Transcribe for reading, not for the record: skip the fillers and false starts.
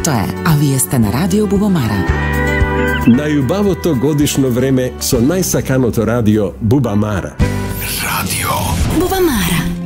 лето е, а вие сте на Радио Бубамара. Најубавото годишно време со најсаканото радио Бубамара. Радио Бубамара.